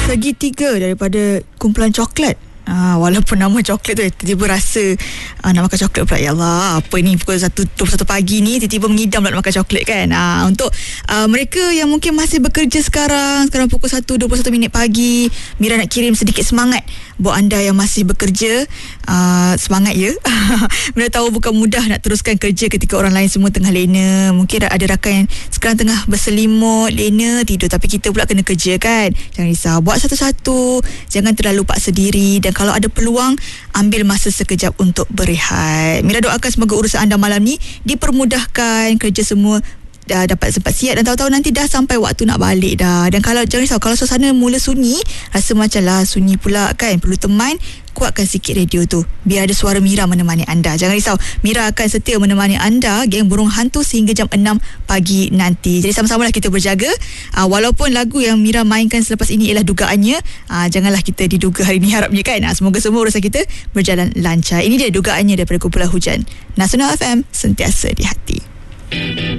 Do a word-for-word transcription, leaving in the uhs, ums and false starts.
segitiga daripada kumpulan coklat. Ah, walaupun nama coklat tu tiba-tiba rasa ah, nak makan coklat pula. Ya Allah, apa ni pukul satu dua puluh satu pagi ni tiba-tiba mengidam nak makan coklat kan. Ah, untuk ah, mereka yang mungkin masih bekerja sekarang, sekarang pukul satu dua puluh satu minit pagi, Mira nak kirim sedikit semangat buat anda yang masih bekerja. Ah, semangat ya. Mira tahu bukan mudah nak teruskan kerja ketika orang lain semua tengah lena. Mungkin ada rakan yang sekarang tengah berselimut, lena, tidur, tapi kita pula kena kerja kan. Jangan risau, buat satu-satu, jangan terlalu paksa diri, dan kalau ada peluang, ambil masa sekejap untuk berehat. Mira doakan semoga urusan anda malam ni dipermudahkan, kerja semua dah dapat sempat siap, dan tahu-tahu nanti dah sampai waktu nak balik dah. Dan kalau jangan risau, kalau suasana mula sunyi, rasa macam lah sunyi pula kan, perlu teman, kuatkan sikit radio tu biar ada suara Mira menemani anda. Jangan risau, Mira akan setia menemani anda, geng burung hantu, sehingga jam enam pagi nanti. Jadi sama-sama lah kita berjaga. Aa, walaupun lagu yang Mira mainkan selepas ini ialah dugaannya, aa, janganlah kita diduga hari ni harapnya kan. Aa, semoga semua urusan kita berjalan lancar. Ini dia dugaannya daripada kumpulan Hujan. Nasional F M, sentiasa di hati.